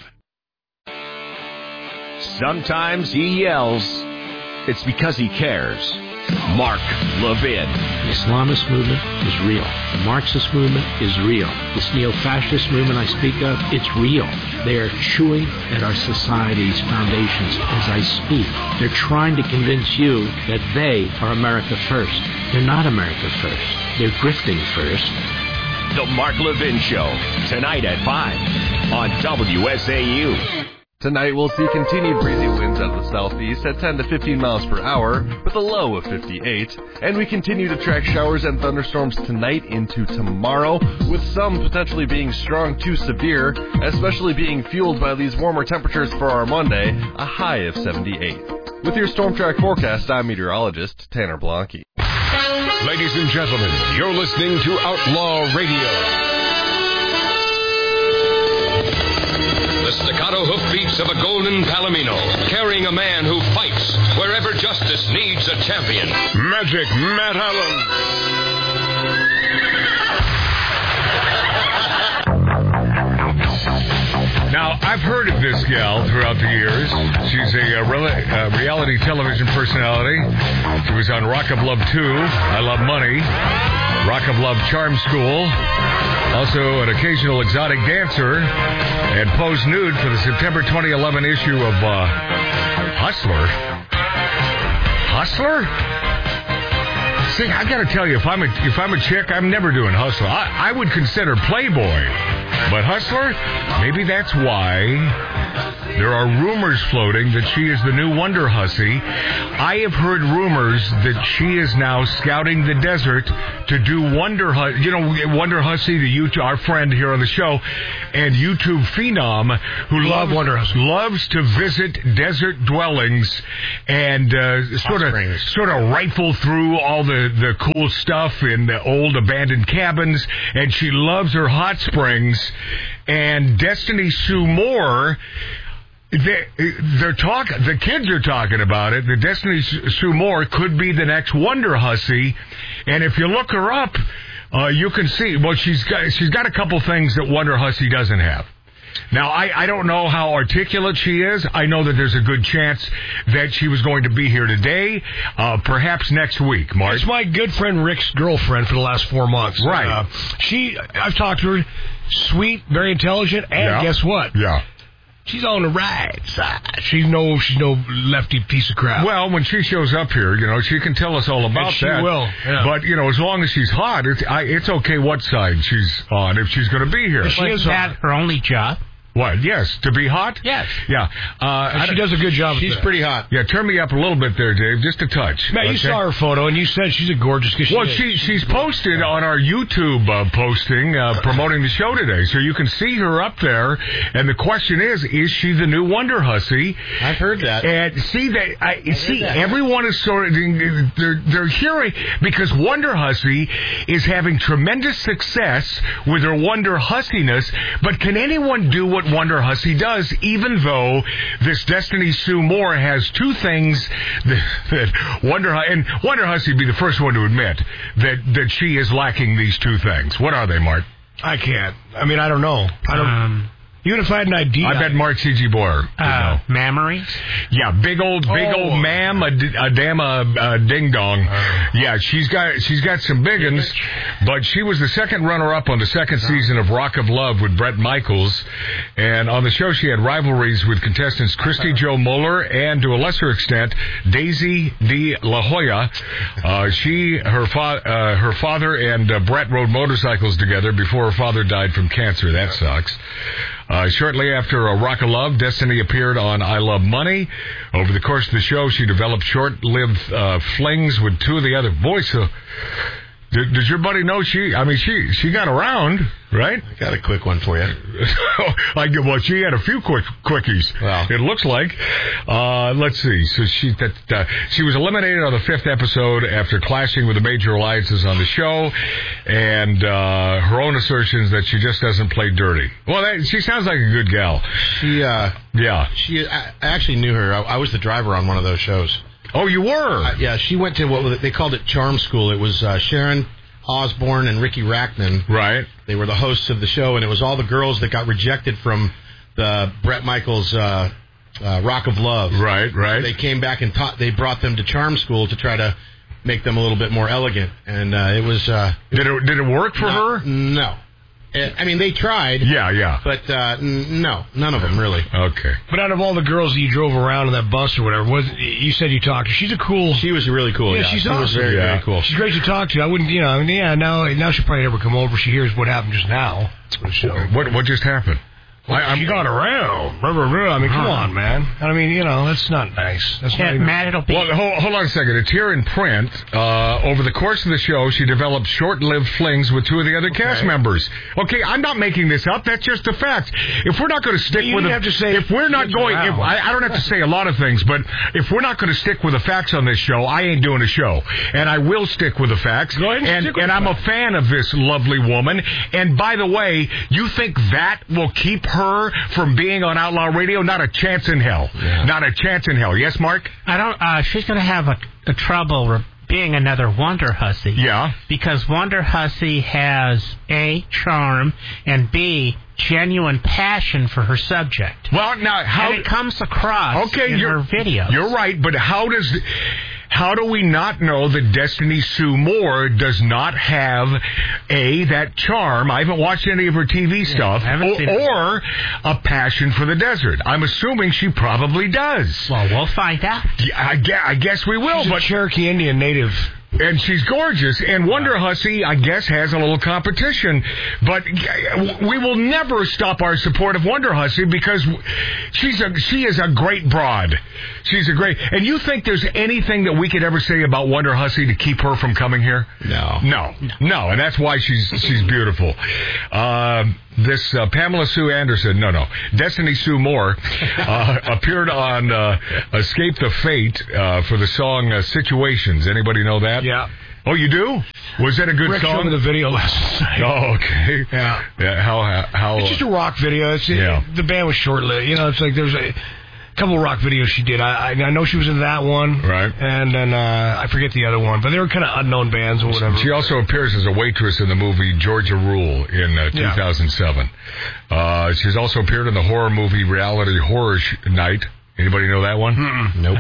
Speaker 9: Sometimes he yells. It's because he cares. Mark Levin.
Speaker 20: The Islamist movement is real. The Marxist movement is real. This neo-fascist movement I speak of, it's real. They are chewing at our society's foundations as I speak. They're trying to convince you that they are America first. They're not America first. They're drifting first.
Speaker 9: The Mark Levin Show, tonight at 5 on WSAU.
Speaker 21: Tonight we'll see continued breezy winds out of the southeast at 10 to 15 miles per hour with a low of 58. And we continue to track showers and thunderstorms tonight into tomorrow, with some potentially being strong to severe, especially being fueled by these warmer temperatures for our Monday, a high of 78. With your Storm Track forecast, I'm meteorologist Tanner Blanke.
Speaker 1: Ladies and gentlemen, you're listening to Outlaw Radio. The staccato hoofbeats of a golden palomino, carrying a man who fights wherever justice needs a champion. Magic Matt Allen. Now, I've heard of this gal throughout the years. She's a reality television personality. She was on Rock of Love 2, I Love Money, Rock of Love Charm School, also an occasional exotic dancer, and posed nude for the September 2011 issue of Hustler. Hustler? See, I got to tell you, if I'm a chick, I'm never doing Hustler. I would consider Playboy, but Hustler, maybe that's why there are rumors floating that she is the new Wonder Hussy. I have heard rumors that she is now scouting the desert to do Wonder Hussy. You know, Wonder Hussy, our friend here on the show, and YouTube phenom who loves to visit desert dwellings and sort of rifle through all the cool stuff in the old abandoned cabins, and she loves her hot springs. And Destiny Sue Moore, the kids are talking about it. The Destiny Sue Moore could be the next Wonder Hussy, and if you look her up, you can see. Well, she's got a couple things that Wonder Hussy doesn't have. Now, I don't know how articulate she is. I know that there's a good chance that she was going to be here today, perhaps next week, Mark.
Speaker 3: It's my good friend Rick's girlfriend for the last 4 months.
Speaker 1: Right.
Speaker 3: I've talked to her. Sweet, very intelligent, and guess what?
Speaker 1: Yeah.
Speaker 3: She's on the right side. She's no lefty piece of crap.
Speaker 1: Well, when she shows up here, she can tell us all about that.
Speaker 3: She will. Yeah.
Speaker 1: But as long as she's hot, it's okay what side she's on if she's going to be here.
Speaker 4: Is that her only job?
Speaker 1: What? Yes, to be hot?
Speaker 4: Yes.
Speaker 1: Yeah.
Speaker 3: And she does a good job.
Speaker 2: She's pretty hot.
Speaker 1: Yeah, turn me up a little bit there, Dave, just a touch.
Speaker 3: Matt, you saw her photo, and you said she's a gorgeous.
Speaker 1: She's posted on our YouTube posting promoting the show today, so you can see her up there. And the question is she the new Wonder Hussy?
Speaker 2: I've heard that.
Speaker 1: And everyone is sort of they're hearing because Wonder Hussy is having tremendous success with her Wonder Hussiness. But can anyone do what Wonder Hussy does, even though this Destiny Sue Moore has two things that Wonder Hussy would be the first one to admit that she is lacking these two things. What are they, Mark?
Speaker 3: I can't. I mean, I don't know. Even if I had an idea.
Speaker 1: I bet Mark C.G. Boyer.
Speaker 4: Mammaries?
Speaker 1: Yeah, big old ma'am, a ding dong. Yeah, she's got some big uns, but she was the second runner-up on the second season of Rock of Love with Bret Michaels. And on the show, she had rivalries with contestants Christy Jo Muller and, to a lesser extent, Daisy De La Hoya. Her father and Bret rode motorcycles together before her father died from cancer. That sucks. Shortly after Rock of Love, Destiny appeared on I Love Money. Over the course of the show, she developed short-lived flings with two of the other boys. Does your buddy know she got around? right?
Speaker 2: I got a quick one for you.
Speaker 1: Well, she had a few quickies.
Speaker 2: Well,
Speaker 1: it looks like. Let's see. So she was eliminated on the 5th episode after clashing with the major alliances on the show, and her own assertions that she just doesn't play dirty. Well, she sounds like a good gal.
Speaker 2: I actually knew her. I was the driver on one of those shows.
Speaker 1: Oh, you were?
Speaker 2: Yeah, she went to they called it Charm School. It was Sharon Osbourne and Ricky Rackman.
Speaker 1: Right.
Speaker 2: They were the hosts of the show, and it was all the girls that got rejected from the Bret Michaels Rock of Love.
Speaker 1: Right.
Speaker 2: So they came back and they brought them to Charm School to try to make them a little bit more elegant. And it was...
Speaker 1: Did it work for her?
Speaker 2: No. I mean, they tried.
Speaker 1: Yeah.
Speaker 2: But no, none of them really.
Speaker 1: Okay.
Speaker 3: But out of all the girls that you drove around in that bus or whatever, you said you talked to her. She's a cool...
Speaker 2: She was really cool.
Speaker 3: Yeah, she
Speaker 2: awesome. Was very, very cool.
Speaker 3: She's great to talk to. I wouldn't, now she'll probably never come over. She hears what happened just now.
Speaker 1: What just happened?
Speaker 3: She got around. I mean, come on, man. I mean, that's not nice. That's not even...
Speaker 4: Matt, it'll be...
Speaker 1: Well, hold on a second. It's here in print. Over the course of the show, she developed short-lived flings with 2 of the other cast members. Okay, I'm not making this up. That's just a fact. If we're not going to stick with
Speaker 3: I
Speaker 1: don't have to say a lot of things, but if we're not going to stick with the facts on this show, I ain't doing a show. And I will stick with the facts.
Speaker 3: Go ahead
Speaker 1: and I'm a fan of this lovely woman. And by the way, you think that will keep her from being on Outlaw Radio? Not a chance in hell.
Speaker 2: Yeah.
Speaker 1: Not a chance in hell. Yes, Mark?
Speaker 4: I don't. She's going to have a trouble being another Wonder Hussy.
Speaker 1: Yeah.
Speaker 4: Because Wonder Hussy has A, charm, and B, genuine passion for her subject.
Speaker 1: Well, now
Speaker 4: and it comes across in her videos.
Speaker 1: You're right, but how do we not know that Destiny Sue Moore does not have that charm? I haven't watched any of her TV stuff, or a passion for the desert. I'm assuming she probably does.
Speaker 4: Well, we'll find out.
Speaker 1: I guess we will.
Speaker 3: She's a Cherokee Indian native.
Speaker 1: And she's gorgeous. And Wonder Hussy, I guess, has a little competition. But we will never stop our support of Wonder Hussy because she is a great broad. She's a great... And you think there's anything that we could ever say about Wonder Hussy to keep her from coming here? No. And that's why she's beautiful. This Pamela Sue Anderson, Destiny Sue Moore appeared on Escape the Fate for the song Situations. Anybody know that?
Speaker 3: Yeah.
Speaker 1: Oh, you do? Was that a good
Speaker 3: Rick
Speaker 1: song?
Speaker 3: showed me the video last night.
Speaker 1: Oh, okay.
Speaker 3: Yeah.
Speaker 1: How?
Speaker 3: It's just a rock video. The band was short-lived. It's like there's a couple of rock videos she did. I know she was in that one.
Speaker 1: Right.
Speaker 3: And then I forget the other one. But they were kind of unknown bands or whatever.
Speaker 1: She also appears as a waitress in the movie Georgia Rule in 2007. She's also appeared in the horror movie Reality Horror Night. Anybody know that one?
Speaker 2: Nope.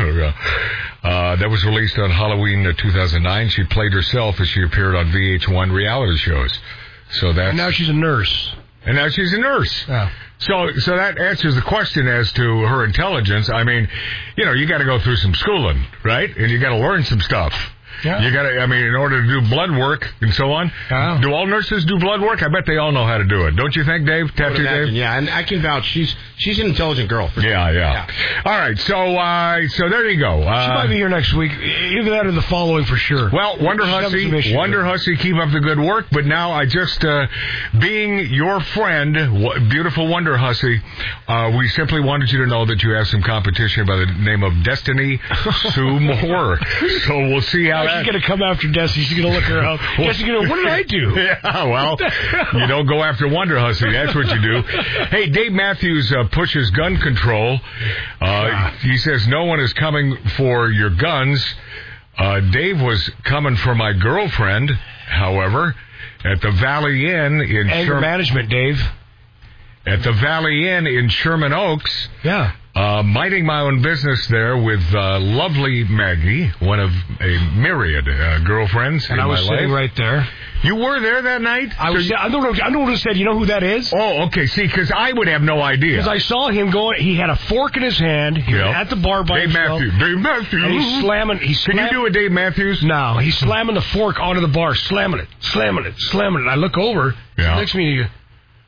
Speaker 1: That was released on Halloween 2009. She played herself as she appeared on VH1 reality shows. And
Speaker 3: now she's a nurse.
Speaker 1: Yeah. So that answers the question as to her intelligence. I mean, you got to go through some schooling, right? And you got to learn some stuff.
Speaker 3: Yeah.
Speaker 1: You got to, in order to do blood work and so on.
Speaker 3: Yeah.
Speaker 1: Do all nurses do blood work? I bet they all know how to do it. Don't you think, Dave? Tattoo Dave?
Speaker 2: Yeah, and I can vouch. She's an intelligent girl. For sure.
Speaker 1: Yeah. All right, so there you go.
Speaker 3: She might be here next week. Either that or the following for sure.
Speaker 1: Well, Wonder Hussy, keep up the good work. But now I just, being your friend, beautiful Wonder Hussy, we simply wanted you to know that you have some competition by the name of Destiny Sue Moore. So we'll see how
Speaker 3: she's going to come after Destiny. She's going to look her up. Destiny's going to, what did I do?
Speaker 1: Yeah, well, you don't go after Wonder Hussy. That's what you do. Hey, Dave Matthews pushes gun control. He says, no one is coming for your guns. Dave was coming for my girlfriend, however, at the Valley Inn in
Speaker 3: Anger management, Dave.
Speaker 1: At the Valley Inn in Sherman Oaks.
Speaker 3: Yeah.
Speaker 1: Minding my own business there with lovely Maggie, one of a myriad girlfriends in my life.
Speaker 3: And I was sitting right there.
Speaker 1: You were there that night?
Speaker 3: I don't know who said. You know who that is?
Speaker 1: Oh, okay. See, because I would have no idea.
Speaker 3: Because I saw him going. He had a fork in his hand. He was at the bar by himself.
Speaker 1: Dave Matthews.
Speaker 3: And he's slamming. Can
Speaker 1: you do a Dave Matthews?
Speaker 3: No. He's slamming the fork onto the bar, slamming it. I look over.
Speaker 1: Yeah.
Speaker 3: Next to me,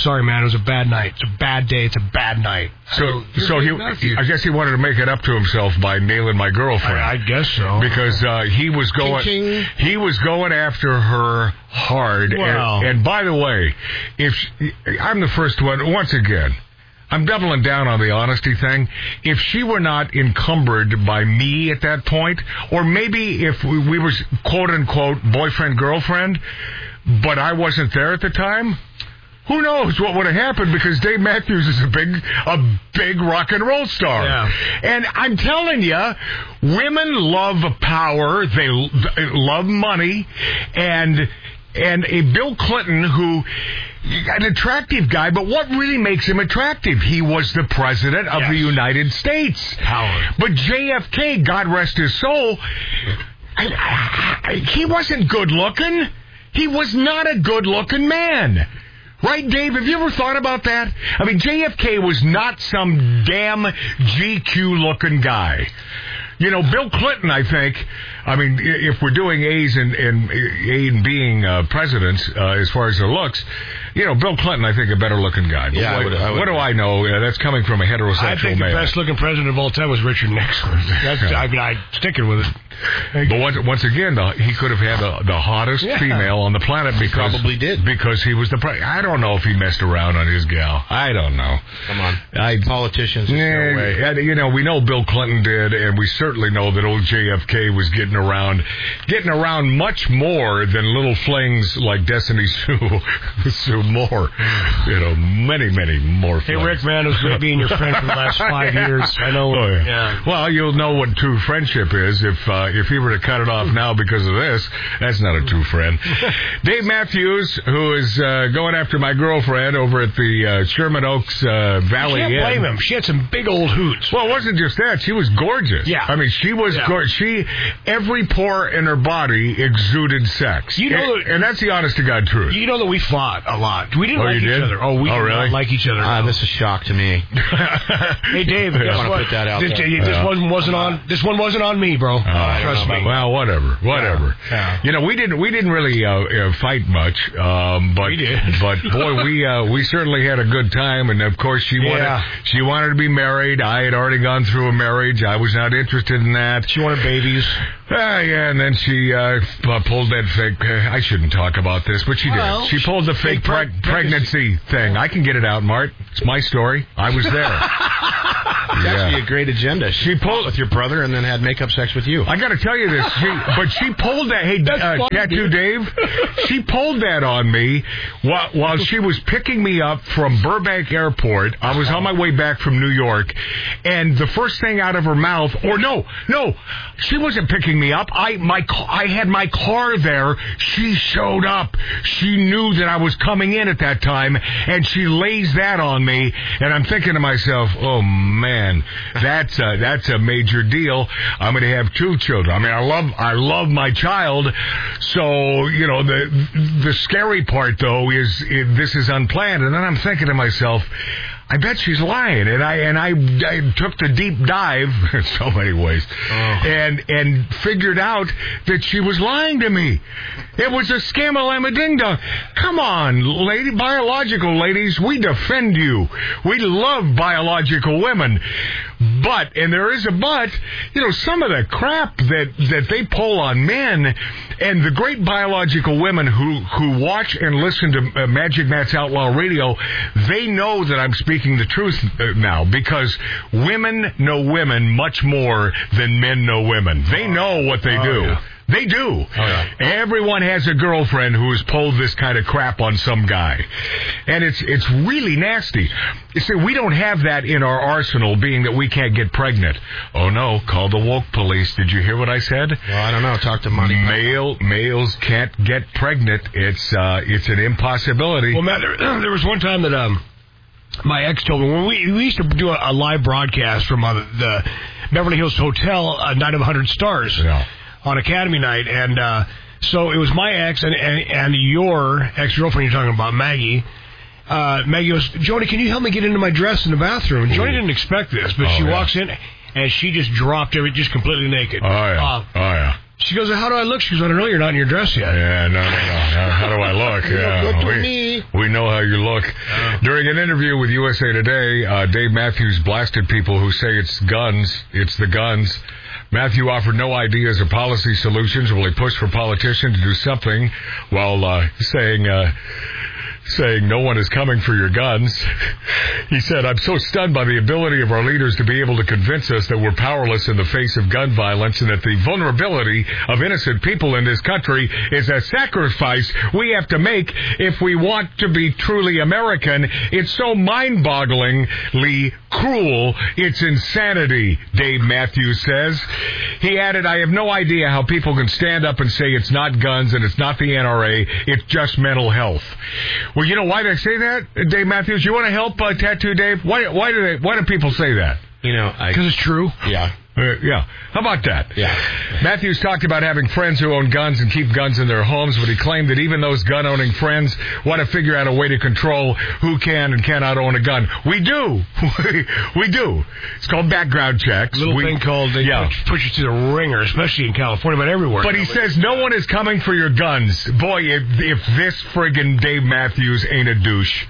Speaker 3: sorry, man, it was a bad night. It's a bad day. It's a bad night.
Speaker 1: So I guess he wanted to make it up to himself by nailing my girlfriend.
Speaker 3: I guess so.
Speaker 1: Because he was going after her hard.
Speaker 3: Wow.
Speaker 1: And by the way, I'm the first one, once again, I'm doubling down on the honesty thing. If she were not encumbered by me at that point, or maybe if we were quote-unquote boyfriend-girlfriend, but I wasn't there at the time, who knows what would have happened, because Dave Matthews is a big rock and roll star.
Speaker 3: Yeah.
Speaker 1: And I'm telling you, women love power, they love money, and a Bill Clinton who... an attractive guy, but what really makes him attractive? He was the president of the United States.
Speaker 3: Power.
Speaker 1: But JFK, God rest his soul, he wasn't good looking. He was not a good looking man. Right, Dave? Have you ever thought about that? I mean, JFK was not some damn GQ-looking guy. You know, Bill Clinton, I think, I mean, if we're doing A's and A and being presidents as far as their looks, you know, Bill Clinton, I think, a better-looking guy. But
Speaker 2: yeah,
Speaker 1: what do I know? That's coming from a heterosexual
Speaker 3: I think
Speaker 1: man.
Speaker 3: the best-looking president of all time was Richard Nixon. I'm sticking with it.
Speaker 1: But once again, he could have had the hottest female on the planet because
Speaker 2: probably did,
Speaker 1: because he was the president. I don't know if he messed around on his gal. I don't know.
Speaker 2: Come on, politicians. No way.
Speaker 1: And, you know, we know Bill Clinton did, and we certainly know that old JFK was getting around much more than little flings like Destiny Sue Moore. You know, many more.
Speaker 3: Hey,
Speaker 1: flings.
Speaker 3: Rick, man, it was great being your friend for the last 5 years. I know.
Speaker 1: Oh, yeah. Well, you'll know what true friendship is if he were to cut it off now because of this. That's not a true friend. Dave Matthews, who is going after my girlfriend over at the Sherman Oaks Valley Inn.
Speaker 3: You can't blame him. She had some big old hoots.
Speaker 1: Well, it wasn't just that. She was gorgeous.
Speaker 3: Yeah.
Speaker 1: I mean, she was gorgeous. Every pore in her body exuded sex.
Speaker 3: You know,
Speaker 1: and that's the honest to God truth.
Speaker 3: You know that we fought a lot. We didn't like each other. We did
Speaker 1: really?
Speaker 3: not like each other. No.
Speaker 2: This is a shock to me.
Speaker 3: Hey, Dave,
Speaker 2: I want to put that out there.
Speaker 3: This one wasn't on me, bro. Trust me.
Speaker 1: Well, whatever.
Speaker 3: Yeah.
Speaker 1: You know, we didn't really fight much, but
Speaker 3: we did.
Speaker 1: But boy, we certainly had a good time, and of course she wanted to be married. I had already gone through a marriage. I was not interested in that.
Speaker 3: She wanted babies.
Speaker 1: Yeah, and then she pulled that fake. I shouldn't talk about this, but she did. She pulled the fake pregnancy thing. I can get it out, Mart. It's my story. I was there.
Speaker 2: It's actually a great agenda. She pulled with your brother and then had makeup sex with you.
Speaker 1: I got to tell you this, she pulled that. Hey, Tattoo Dave, she pulled that on me while she was picking me up from Burbank Airport. I was on my way back from New York, and the first thing out of her mouth, or no, she wasn't picking me up. I had my car there. She showed up. She knew that I was coming in at that time, and she lays that on me, and I'm thinking to myself, oh man, that's a major deal. I'm going to have 2 children. I mean, I love my child. So, you know, the scary part though is this is unplanned. And then I'm thinking to myself, I bet she's lying, and I took the deep dive in so many ways, and figured out that she was lying to me. It was a scam-a-lama ding-dong. Come on, biological ladies, we defend you. We love biological women. But, and there is a but, you know, some of the crap that they pull on men, and the great biological women who watch and listen to Magic Matt's Outlaw Radio, they know that I'm speaking the truth now, because women know women much more than men know women. They know what they do. Yeah. They do. Oh, yeah. Everyone has a girlfriend who has pulled this kind of crap on some guy. And it's really nasty. You see, we don't have that in our arsenal, being that we can't get pregnant. Oh, no. Call the woke police. Did you hear what I said?
Speaker 2: Well, I don't know. Talk to Money.
Speaker 1: Males can't get pregnant. It's an impossibility.
Speaker 3: Well, Matt, there was one time that my ex told me, when we used to do a live broadcast from the Beverly Hills Hotel, Night of 100 Stars.
Speaker 1: Yeah.
Speaker 3: On Academy Night, and so it was my ex and your ex-girlfriend you're talking about, Maggie. Maggie goes, Joni, can you help me get into my dress in the bathroom? And Joni didn't expect this, but she walks in, and she just dropped just completely naked.
Speaker 1: Oh, yeah.
Speaker 3: She goes, how do I look? She goes, I don't know, you're not in your dress yet.
Speaker 1: Yeah, no. How do I look? We know how you look. During an interview with USA Today, Dave Matthews blasted people who say it's guns. It's the guns. Matthew offered no ideas or policy solutions while he pushed for politicians to do something while saying no one is coming for your guns. He said, I'm so stunned by the ability of our leaders to be able to convince us that we're powerless in the face of gun violence and that the vulnerability of innocent people in this country is a sacrifice we have to make if we want to be truly American. It's so mind-bogglingly cruel. It's insanity, Dave Matthews says. He added, I have no idea how people can stand up and say it's not guns and it's not the NRA, it's just mental health. Well, you know why they say that, Dave Matthews? You want to help Tattoo Dave? Why do people say that?
Speaker 3: Because it's true.
Speaker 2: Yeah.
Speaker 1: Yeah. How about that?
Speaker 2: Yeah.
Speaker 1: Matthews talked about having friends who own guns and keep guns in their homes, but he claimed that even those gun-owning friends want to figure out a way to control who can and cannot own a gun. We do. We do. It's called background checks.
Speaker 3: Little thing called they push you to the ringer, especially in California, but everywhere.
Speaker 1: But he says no one is coming for your guns. Boy, if this friggin' Dave Matthews ain't a douche.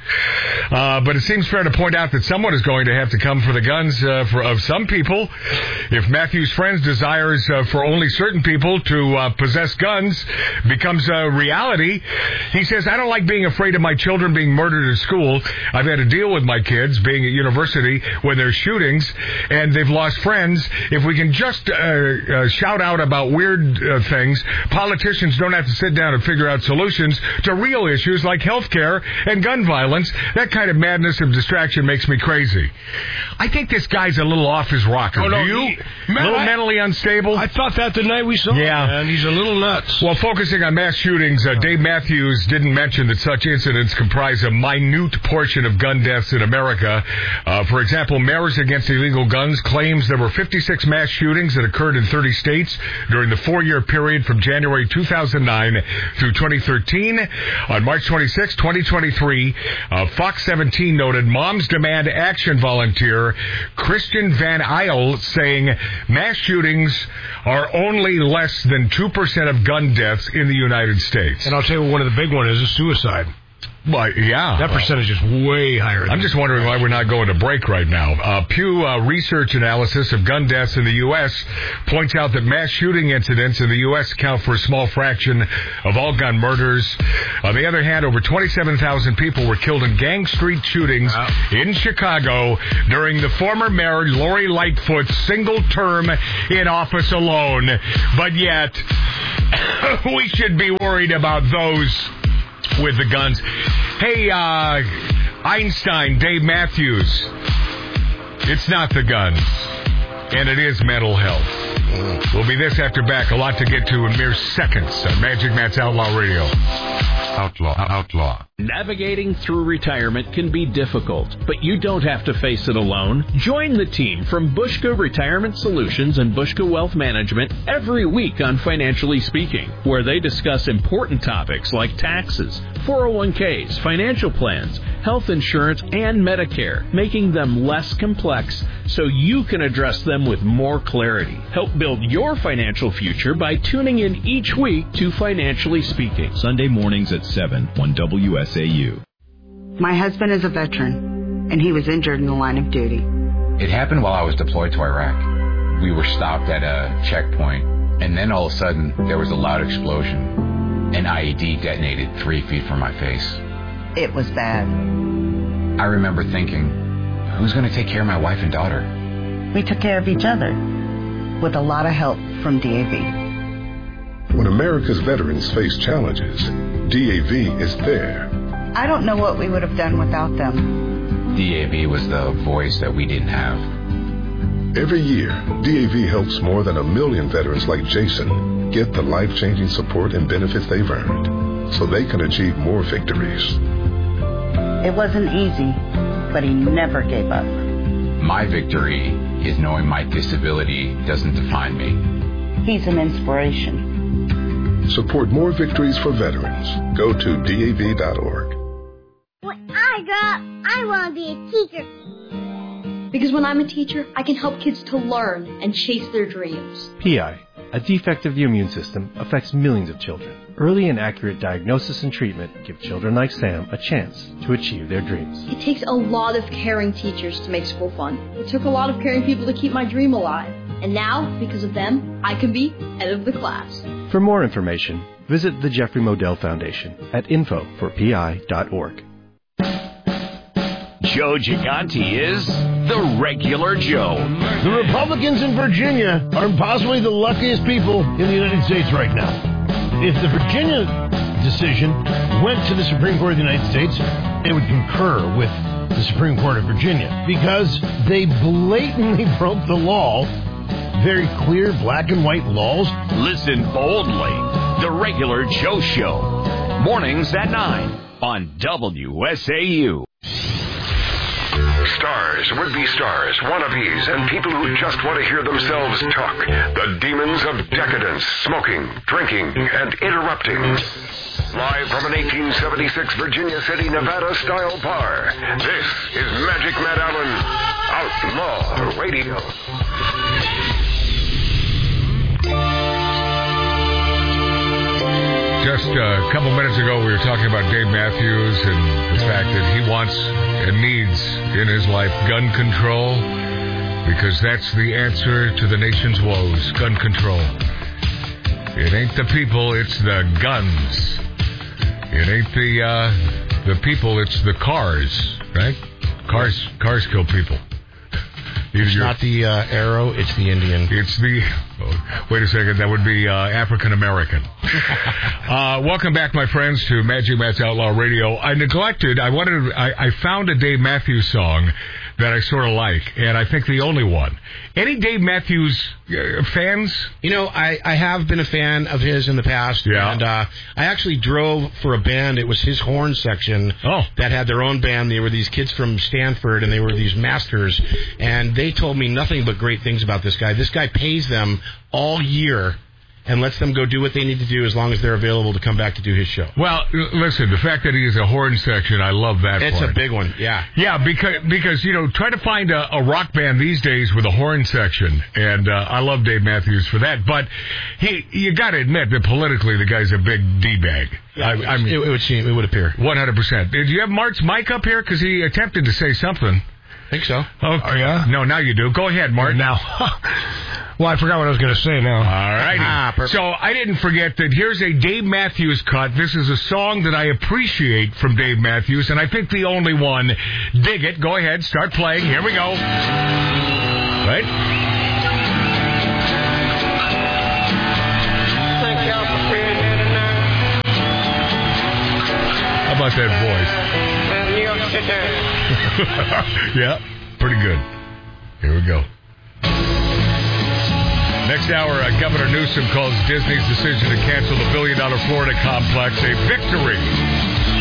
Speaker 1: But it seems fair to point out that someone is going to have to come for the guns of some people. If Matthew's friends' desires for only certain people to possess guns becomes a reality, he says, I don't like being afraid of my children being murdered at school. I've had to deal with my kids being at university when there's shootings and they've lost friends. If we can just shout out about weird things, politicians don't have to sit down and figure out solutions to real issues like health care and gun violence. That kind of madness and distraction makes me crazy. I think this guy's a little off his rocker.
Speaker 3: Oh, no,
Speaker 1: do you? A little mentally unstable?
Speaker 3: I thought that the night we saw him, and he's a little nuts.
Speaker 1: Well, focusing on mass shootings, Dave Matthews didn't mention that such incidents comprise a minute portion of gun deaths in America. For example, Mayors Against Illegal Guns claims there were 56 mass shootings that occurred in 30 states during the 4-year period from January 2009 through 2013. On March 26, 2023, Fox 17 noted Moms Demand Action volunteer Christian Van Isle saying mass shootings are only less than 2% of gun deaths in the United States.
Speaker 3: And I'll tell you one of the big ones is suicide.
Speaker 1: Well, yeah.
Speaker 3: That percentage is way higher.
Speaker 1: I'm just wondering why we're not going to break right now. Pew Research analysis of gun deaths in the U.S. points out that mass shooting incidents in the U.S. account for a small fraction of all gun murders. On the other hand, over 27,000 people were killed in gang street shootings in Chicago during the former mayor Lori Lightfoot's single term in office alone. But yet, we should be worried about those with the guns. Hey, Einstein, Dave Matthews, it's not the guns, and it is mental health. We'll be this after back. A lot to get to in mere seconds on Magic Matt's Outlaw Radio. Outlaw.
Speaker 6: Navigating through retirement can be difficult, but you don't have to face it alone. Join the team from Bushka Retirement Solutions and Bushka Wealth Management every week on Financially Speaking, where they discuss important topics like taxes, 401ks, financial plans, health insurance, and Medicare, making them less complex so you can address them with more clarity. Help build your financial future by tuning in each week to Financially Speaking.
Speaker 22: Sunday mornings at 7 on WSAU.
Speaker 23: My husband is a veteran, and he was injured in the line of duty.
Speaker 24: It happened while I was deployed to Iraq. We were stopped at a checkpoint, and then all of a sudden, there was a loud explosion. An IED detonated 3 feet from my face.
Speaker 23: It was bad.
Speaker 24: I remember thinking, who's going to take care of my wife and daughter?
Speaker 23: We took care of each other, with a lot of help from DAV.
Speaker 25: When America's veterans face challenges, DAV is there.
Speaker 23: I don't know what we would have done without them.
Speaker 24: DAV was the voice that we didn't have.
Speaker 25: Every year, DAV helps more than 1 million veterans like Jason get the life-changing support and benefits they've earned so they can achieve more victories.
Speaker 23: It wasn't easy, but he never gave up.
Speaker 24: My victory is knowing my disability doesn't define me.
Speaker 23: He's an inspiration.
Speaker 25: Support more victories for veterans. Go to DAV.org.
Speaker 17: When I grow up, I want to be a teacher.
Speaker 26: Because when I'm a teacher, I can help kids to learn and chase their dreams.
Speaker 27: PI,
Speaker 5: A defect of the immune system affects millions of children. Early and accurate diagnosis and treatment give children like Sam a chance to achieve their dreams.
Speaker 7: It takes a lot of caring teachers to make school fun. It took a lot of caring people to keep my dream alive. And now, because of them, I can be head of the class.
Speaker 5: For more information, visit the Jeffrey Modell Foundation at info4pi.org.
Speaker 8: Joe Gigante is the regular Joe.
Speaker 10: The Republicans in Virginia are possibly the luckiest people in the United States right now. If the Virginia decision went to the Supreme Court of the United States, they would concur with the Supreme Court of Virginia because they blatantly broke the law. Very clear black and white laws.
Speaker 8: Listen boldly. The Regular Joe Show. Mornings at 9 on WSAU.
Speaker 11: Stars, would-be stars, wannabes, and people who just want to hear themselves talk. The demons of decadence, smoking, drinking, and interrupting. Live from an 1876 Virginia City, Nevada-style bar, this is Magic Matt Allen, Outlaw Radio.
Speaker 1: Just a couple minutes ago, we were talking about Dave Matthews and the fact that he wants and needs in his life gun control, because that's the answer to the nation's woes, gun control. It ain't the people, it's the guns. It ain't the people, it's the cars, right? Cars kill people.
Speaker 2: It's not the arrow, it's the Indian.
Speaker 1: It's the... Oh, wait a second, that would be African-American. Welcome back, my friends, to Magic Matt's Outlaw Radio. I found a Dave Matthews song that I sort of like, and I think the only one. Any Dave Matthews fans?
Speaker 2: You know, I have been a fan of his in the past, and I actually drove for a band. It was his horn section that had their own band. They were these kids from Stanford, and they were these masters, and they told me nothing but great things about this guy. This guy pays them all year and lets them go do what they need to do as long as they're available to come back to do his show.
Speaker 1: Well, listen, the fact that he is a horn section, I love that.
Speaker 2: It's a big one, yeah.
Speaker 1: Yeah, because you know, try to find a rock band these days with a horn section, and I love Dave Matthews for that. But you got to admit that politically, the guy's a big D-bag.
Speaker 2: Yeah, I mean, it would appear
Speaker 1: 100%. Did you have Mark's mic up here? Because he attempted to say something.
Speaker 2: I think so.
Speaker 1: Oh yeah. No, now you do. Go ahead, Mark.
Speaker 3: Now. Well, I forgot what I was going to say now.
Speaker 1: All righty. So I didn't forget that here's a Dave Matthews cut. This is a song that I appreciate from Dave Matthews, and I think the only one. Dig it. Go ahead. Start playing. Here we go. Right? How about that voice? Yeah, pretty good. Here we go. Next hour, Governor Newsom calls Disney's decision to cancel the $1 billion Florida complex a victory